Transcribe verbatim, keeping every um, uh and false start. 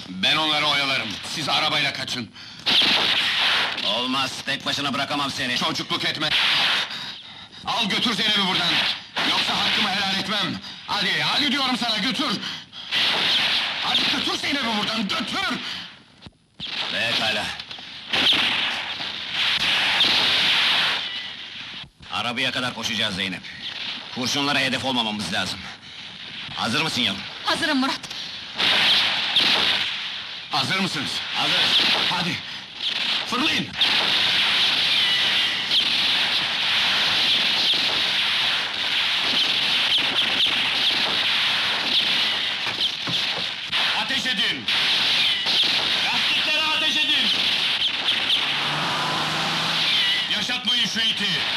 Ben onları oyalarım, siz arabayla kaçın! Olmaz, tek başına bırakamam seni! Çocukluk etme! Al götür Zeynep'i buradan! Yoksa hakkımı helal etmem! Hadi, hadi diyorum sana, götür! Hadi götür Zeynep'i buradan, götür! Pekala! Arabaya kadar koşacağız Zeynep! Kurşunlara hedef olmamamız lazım! Hazır mısın yavrum? Hazırım Murat! Hazır mısınız? Hazırız! Hadi! Fırlayın! Ateş edin! Lastiklere ateş edin! Yaşatmayın şu iti!